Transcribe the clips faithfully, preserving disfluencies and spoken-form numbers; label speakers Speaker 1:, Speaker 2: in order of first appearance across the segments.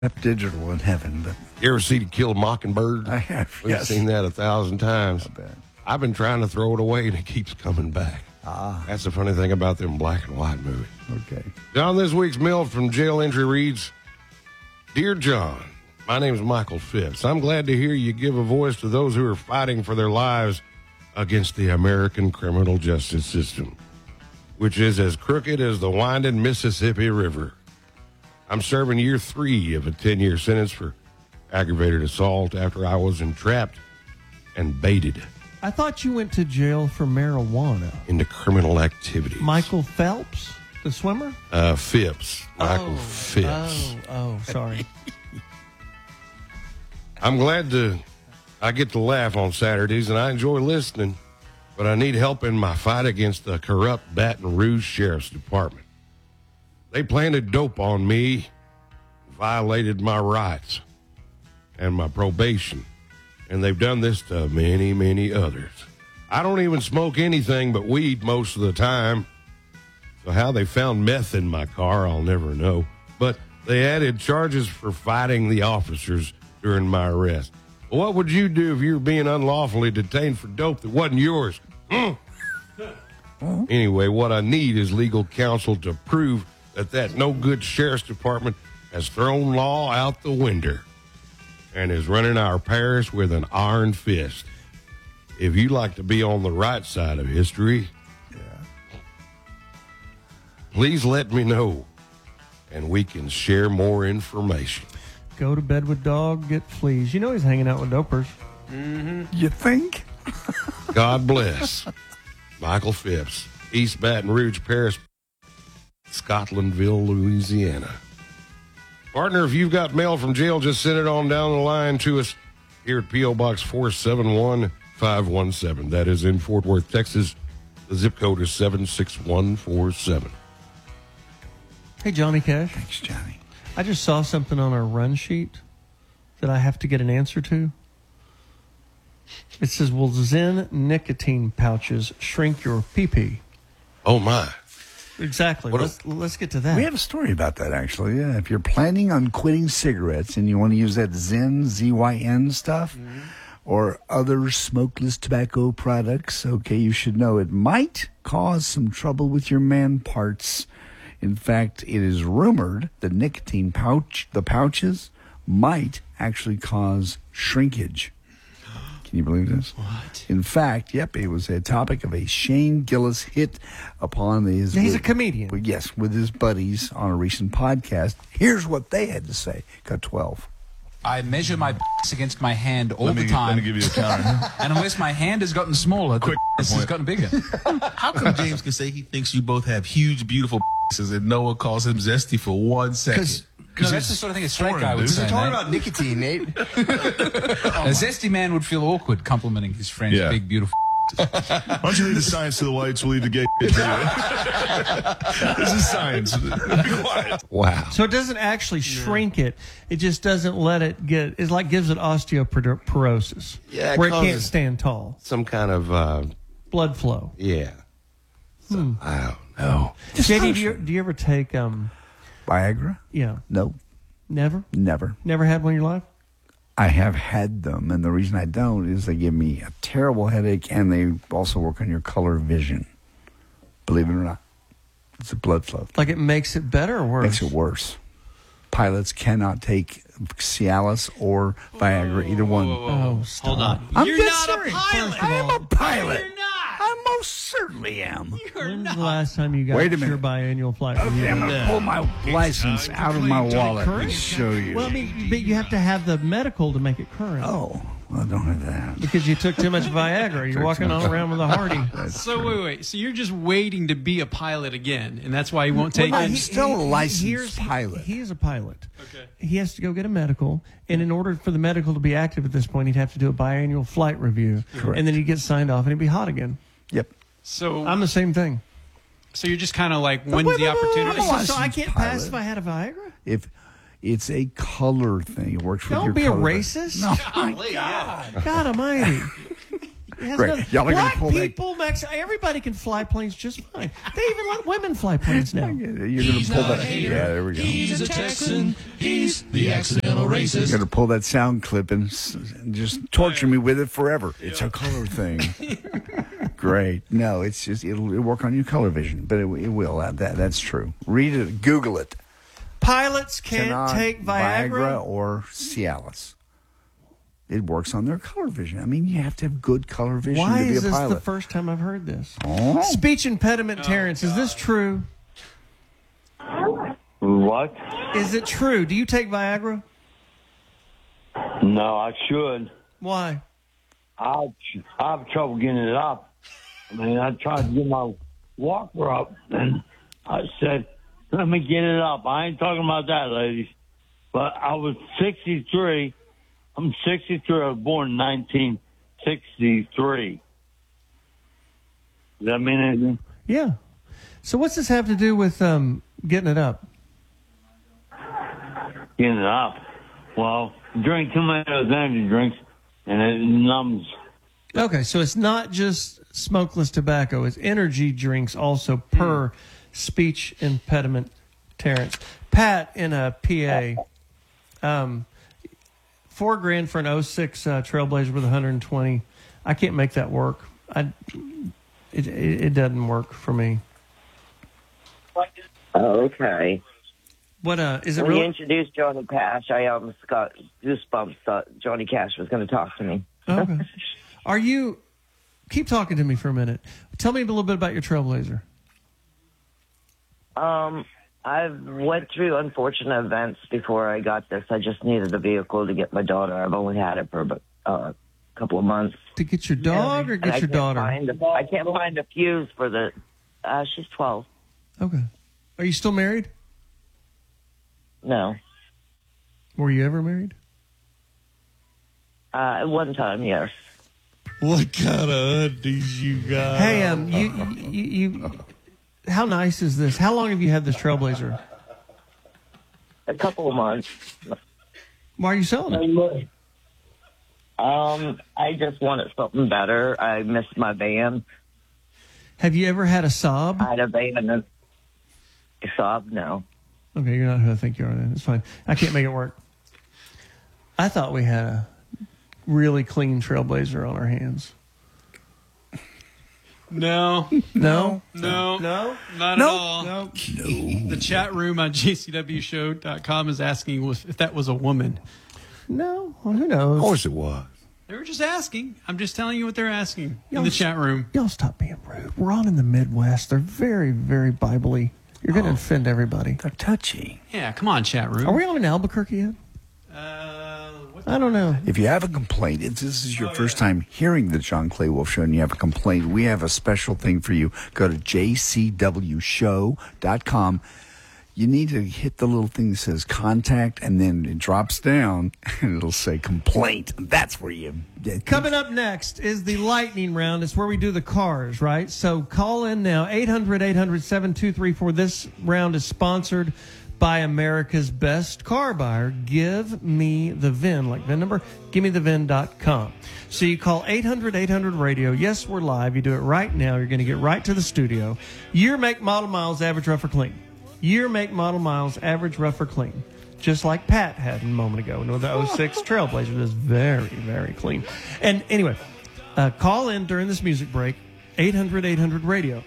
Speaker 1: digital in heaven, but
Speaker 2: You ever see To Kill a Mockingbird?
Speaker 1: I have.
Speaker 2: We've
Speaker 1: Yes.
Speaker 2: seen that a thousand times.
Speaker 1: I bet.
Speaker 2: I've been trying to throw it away, and it keeps coming back.
Speaker 1: Ah,
Speaker 2: That's the funny thing about them black and white movies.
Speaker 1: okay.
Speaker 2: John, this week's mail from jail entry reads, Dear John, my name is Michael Phipps. I'm glad to hear you give a voice to those who are fighting for their lives against the American criminal justice system, which is as crooked as the winding Mississippi River. I'm serving year three of a ten-year sentence for aggravated assault after I was entrapped and baited
Speaker 3: I thought you went to jail for marijuana.
Speaker 2: into criminal activities.
Speaker 3: Michael Phelps, the swimmer?
Speaker 2: Uh, Phipps. Michael
Speaker 3: oh,
Speaker 2: Phipps.
Speaker 3: Oh, oh, sorry.
Speaker 2: I'm glad to, I get to laugh on Saturdays, and I enjoy listening, but I need help in my fight against the corrupt Baton Rouge Sheriff's Department. They planted dope on me, violated my rights and my probation, and they've done this to many, many others. I don't even smoke anything but weed most of the time, so how they found meth in my car, I'll never know. But they added charges for fighting the officers during my arrest. Well, what would you do if you were being unlawfully detained for dope that wasn't yours? Mm. Anyway, what I need is legal counsel to prove that that no-good sheriff's department has thrown law out the window and is running our parish with an iron fist. If you'd like to be on the right side of history, please let me know, and we can share more information.
Speaker 3: Go to bed with dog, get fleas. You know he's hanging out with dopers.
Speaker 1: You think?
Speaker 2: God bless. Michael Phipps, East Baton Rouge Parish, Scotlandville, Louisiana. Partner, if you've got mail from jail, just send it on down the line to us here at P O. Box four seven one five one seven. That is in Fort Worth, Texas. The zip code is seven six one four seven.
Speaker 3: Hey, Johnny Cash.
Speaker 1: Thanks, Johnny.
Speaker 3: I just saw something on our run sheet that I have to get an answer to. It says, will Zen nicotine pouches shrink your pee-pee?
Speaker 2: Oh, my.
Speaker 3: Exactly.
Speaker 2: What a-
Speaker 3: Let's, let's get to that.
Speaker 1: We have a story about that, actually. Yeah, if you're planning on quitting cigarettes and you want to use that Zyn, Z Y N stuff, mm-hmm. or other smokeless tobacco products, okay, you should know it might cause some trouble with your man parts. In fact, it is rumored that nicotine pouch, the pouches, might actually cause shrinkage. Can you believe this?
Speaker 4: What?
Speaker 1: In fact, yep, it was a topic of a Shane Gillis hit upon his...
Speaker 3: Yeah, he's a
Speaker 1: with-
Speaker 3: comedian.
Speaker 1: with- Yes, with his buddies on a recent podcast. Here's what they had to say. Cut twelve.
Speaker 5: I measure my p***s against my hand all
Speaker 6: Let me,
Speaker 5: the time.
Speaker 6: let me give you a counter.
Speaker 5: And unless my hand has gotten smaller, the
Speaker 6: Quick
Speaker 5: p***s has
Speaker 6: point.
Speaker 5: gotten bigger.
Speaker 6: How come James can say he thinks you both have huge, beautiful p***s and Noah calls him zesty for one second?
Speaker 5: No, that's the sort of thing a straight guy would
Speaker 6: dude.
Speaker 5: say.
Speaker 4: We're talking
Speaker 5: Nate.
Speaker 4: about nicotine, Nate.
Speaker 5: A zesty man would feel awkward complimenting his friend's
Speaker 6: Yeah.
Speaker 5: big, beautiful.
Speaker 6: Why don't you leave the science to the whites? We'll leave the gay shit to you. This is science. Be quiet.
Speaker 2: Wow.
Speaker 3: So it doesn't actually shrink it. It just doesn't let it get, it's like gives it osteoporosis.
Speaker 2: Yeah, it
Speaker 3: where it can't
Speaker 2: causes-
Speaker 3: stand tall.
Speaker 2: Some kind of, uh,
Speaker 3: Blood flow.
Speaker 2: yeah. So, I don't know.
Speaker 3: J D, do you, do you ever take, um,
Speaker 1: Viagra?
Speaker 3: yeah,
Speaker 1: No,
Speaker 3: never?
Speaker 1: never.
Speaker 3: Never had one in your life?
Speaker 1: I have had them, and the reason I don't is they give me a terrible headache, and they also work on your color vision. Believe it or not. It's a blood flow.
Speaker 3: Like it makes it better or worse?
Speaker 1: Makes it worse. Pilots cannot take Cialis or Viagra, either one.
Speaker 3: Oh, stop.
Speaker 4: Hold on.
Speaker 1: I'm
Speaker 4: You're
Speaker 1: dead
Speaker 4: not
Speaker 1: serious.
Speaker 4: a pilot.
Speaker 1: I am a pilot.
Speaker 4: You're not.
Speaker 1: I most certainly am.
Speaker 4: You're
Speaker 3: When's
Speaker 4: not.
Speaker 3: the last time you got
Speaker 1: Wait a
Speaker 3: your
Speaker 1: minute.
Speaker 3: biannual flight
Speaker 1: Okay,
Speaker 3: review?
Speaker 1: I'm going to pull my license out of my wallet and show you.
Speaker 3: Well, I mean, but you have to have the medical to make it current.
Speaker 1: Oh, well, I don't have that.
Speaker 3: Because you took too much Viagra. You're walking on around with a Hardy.
Speaker 4: So wait, wait. So you're just waiting to be a pilot again, and that's why you won't take
Speaker 1: Well,
Speaker 4: it.
Speaker 1: I'm still a licensed
Speaker 3: here's-
Speaker 1: pilot.
Speaker 3: He, he is a pilot.
Speaker 4: Okay.
Speaker 3: He has to go get a medical, and in order for the medical to be active at this point, he'd have to do a biannual flight review.
Speaker 1: Correct.
Speaker 3: And then he'd get signed off, and he'd be hot again.
Speaker 1: Yep.
Speaker 4: So
Speaker 3: I'm the same thing.
Speaker 4: so you're just kind of like, when's
Speaker 1: wait,
Speaker 4: the
Speaker 1: wait, wait,
Speaker 4: opportunity?
Speaker 1: wait, wait.
Speaker 3: So, so I can't
Speaker 1: pilot.
Speaker 3: pass if I had a Viagra?
Speaker 1: If it's a color thing, it works with
Speaker 3: Don't
Speaker 1: your
Speaker 3: be a
Speaker 1: color.
Speaker 3: racist.
Speaker 1: No, my
Speaker 4: Golly,
Speaker 1: God.
Speaker 4: yeah.
Speaker 3: God almighty. It has
Speaker 1: Great.
Speaker 3: nothing-
Speaker 1: Y'all are gonna
Speaker 3: Black
Speaker 1: pull that-
Speaker 3: people, Max, everybody can fly planes just fine. They even let women fly planes now.
Speaker 1: You're going to pull that. Yeah, there we go.
Speaker 7: He's a Texan. He's the accidental racist.
Speaker 1: You're going to pull that sound clip and, s- and just torture me with it forever. It's a color thing. Great. No, it's just, it'll, it'll work on your color vision, but it, it will. That, that That's true. Read it. Google it.
Speaker 3: Pilots can't
Speaker 1: Cannot
Speaker 3: take Viagra.
Speaker 1: or Cialis. It works on their color vision. I mean, you have to have good color vision
Speaker 3: Why
Speaker 1: to be
Speaker 3: is
Speaker 1: a
Speaker 3: this
Speaker 1: pilot.
Speaker 3: the first time I've heard this?
Speaker 1: Oh.
Speaker 3: Speech impediment, Terrence. Is this true?
Speaker 8: What?
Speaker 3: Is it true? Do you take Viagra?
Speaker 8: No, I should.
Speaker 3: Why?
Speaker 8: I I have trouble getting it up. I mean, I tried to get my walker up, and I said, "Let me get it up." I ain't talking about that, ladies. But I was sixty-three. I'm sixty-three. I was born in nineteen sixty-three. Does that mean anything?
Speaker 3: Yeah. So what's this have to do with um, getting it up?
Speaker 8: Getting it up. Well, drink too many of those energy drinks, and it numbs.
Speaker 3: Okay, so it's not just smokeless tobacco. It's energy drinks also per speech impediment, Terrence. Pat in a P A, um, four grand for an oh six uh, Trailblazer with one hundred twenty. I can't make that work. I, it, it, it doesn't work for me.
Speaker 9: Oh, okay.
Speaker 3: What uh, is it
Speaker 9: When you
Speaker 3: really?
Speaker 9: introduced Johnny Cash, I almost got goosebumps. Thought Johnny Cash was going to talk to me.
Speaker 3: Okay. Are you? Keep talking to me for a minute. Tell me a little bit about your Trailblazer.
Speaker 9: Um, I've went through unfortunate events before I got this. I just needed a vehicle to get my daughter. I've only had it for about uh, a couple of months.
Speaker 3: To get your dog or
Speaker 9: And
Speaker 3: get
Speaker 9: I
Speaker 3: your
Speaker 9: can't
Speaker 3: daughter?
Speaker 9: Find a, I can't find a fuse for the. Uh, she's twelve.
Speaker 3: Okay. Are you still married?
Speaker 9: No.
Speaker 3: Were you ever married?
Speaker 9: Uh, at one time, yes.
Speaker 2: What kind of undies you got?
Speaker 3: Hey, um, you, you, you, how nice is this? How long have you had this Trailblazer?
Speaker 9: A couple of months.
Speaker 3: Why are you selling it?
Speaker 9: Um, I just wanted something better. I missed my van.
Speaker 3: Have you ever had a Saab?
Speaker 9: I had a van and a Saab. No.
Speaker 3: Okay, you're not who I think you are then. It's fine. I can't make it work. I thought we had a really clean Trailblazer on our hands.
Speaker 4: No,
Speaker 3: No?
Speaker 4: no,
Speaker 3: No?
Speaker 4: not
Speaker 3: No.
Speaker 4: at all.
Speaker 3: No.
Speaker 4: The chat room on J C W show dot com is asking if that was a woman.
Speaker 3: No? Well, who knows?
Speaker 2: Of course it was.
Speaker 4: They were just asking. I'm just telling you what they're asking
Speaker 3: Y'all
Speaker 4: in the
Speaker 3: s-
Speaker 4: chat room.
Speaker 3: Y'all stop being rude. We're on in the Midwest. They're very, very Bible-y. You're going to offend everybody.
Speaker 1: They're touchy.
Speaker 4: Yeah, come on, chat room.
Speaker 3: Are we on in Albuquerque yet?
Speaker 4: Uh, what
Speaker 3: I don't know.
Speaker 1: If you have a complaint, if this is your first time hearing the John Clay Wolf Show and you have a complaint, we have a special thing for you. Go to J C W show dot com. You need to hit the little thing that says contact, and then it drops down, and it'll say complaint. That's where you...
Speaker 3: Coming up next is the lightning round. It's where we do the cars, right? So call in now, eight hundred, eight hundred, seven two three four. This round is sponsored by America's Best Car Buyer. Give me the V I N, like V I N number, give me the V I N dot com. So you call eight hundred, eight hundred radio. Yes, we're live. You do it right now. You're going to get right to the studio. Year, make, model, miles, average, rough, or clean. Year, make, model, miles, average, rough, or clean. Just like Pat had a moment ago. No, the oh six Trailblazer is very, very clean. And anyway, uh, call in during this music break, eight hundred, eight hundred radio.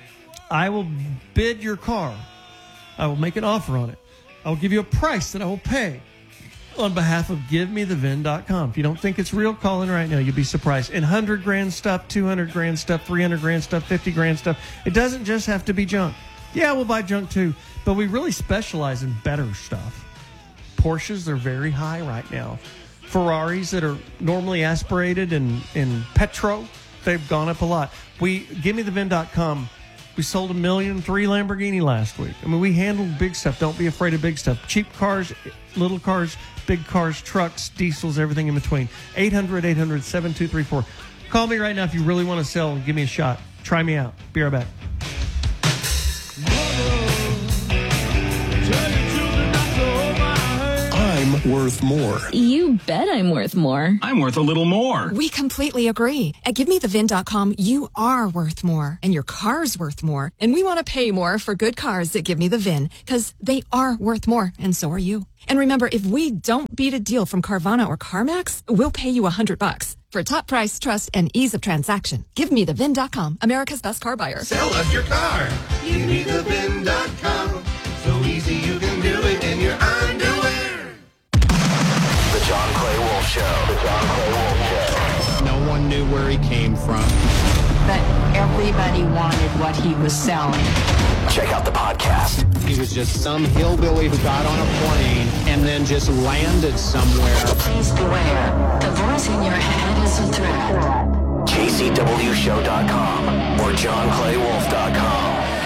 Speaker 3: I will bid your car. I will make an offer on it. I will give you a price that I will pay on behalf of give me the V I N dot com. If you don't think it's real, call in right now. You'll be surprised. In one hundred grand stuff, two hundred grand stuff, three hundred grand stuff, fifty grand stuff. It doesn't just have to be junk. Yeah, we'll buy junk too, but we really specialize in better stuff. Porsches, they're very high right now. Ferraris that are normally aspirated and in petro, they've gone up a lot. We give me the V I N dot com. We sold a million three Lamborghini last week. I mean, we handled big stuff. Don't be afraid of big stuff. Cheap cars, little cars, big cars, trucks, diesels, everything in between. eight hundred, eight hundred, seven two three four. Call me right now if you really want to sell and give me a shot. Try me out. Be right back.
Speaker 7: I'm
Speaker 10: worth more.
Speaker 11: You bet I'm worth more.
Speaker 10: I'm worth a little more.
Speaker 12: We completely agree. At Give Me The V I N dot com, you are worth more, and your car's worth more. And we want to pay more for good cars that Give Me The V I N, because they are worth more, and so are you. And remember, if we don't beat a deal from Carvana or CarMax, we'll pay you a hundred bucks. For top price, trust, and ease of transaction, Give Me The V I N dot com, America's best car buyer.
Speaker 13: Sell us your car. Give Me The V I N dot com. So easy you can do it in your underwear.
Speaker 14: The John Clay Wolf Show. The John Clay Wolf Show.
Speaker 15: No one knew where he came from.
Speaker 16: But everybody wanted what he was selling.
Speaker 14: Check out the podcast.
Speaker 15: He was just some hillbilly who got on a plane and then just landed somewhere.
Speaker 16: Please beware. The voice in your head is a threat.
Speaker 14: J C W show dot com or John Clay Wolf dot com.